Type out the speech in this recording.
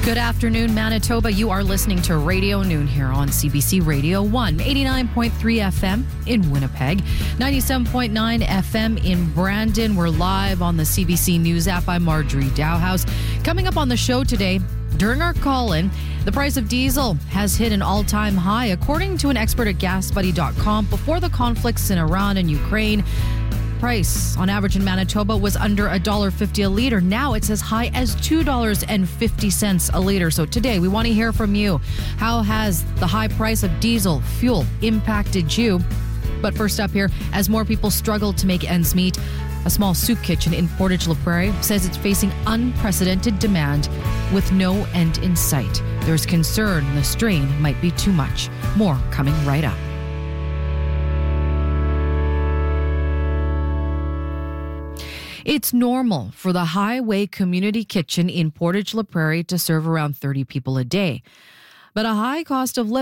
Good afternoon, Manitoba. You are listening to Radio Noon here on CBC Radio 1, 89.3 FM in Winnipeg, 97.9 FM in Brandon. We're live on the CBC News app. I'm Marjorie Dowhouse. Coming up on the show today, during our call-in, the price of diesel has hit an all-time high, according to an expert at GasBuddy.com. Before the conflicts in Iran and Ukraine, price on average in Manitoba was under $1.50 a liter. Now it's as high as $2.50 a liter. So today we want to hear from you. How has the high price of diesel fuel impacted you? But first up here, as more people struggle to make ends meet, a small soup kitchen in Portage La Prairie says it's facing unprecedented demand with no end in sight. There's concern the strain might be too much. More coming right up. It's normal for the Highway Community Kitchen in Portage La Prairie to serve around 30 people a day. But a high cost of living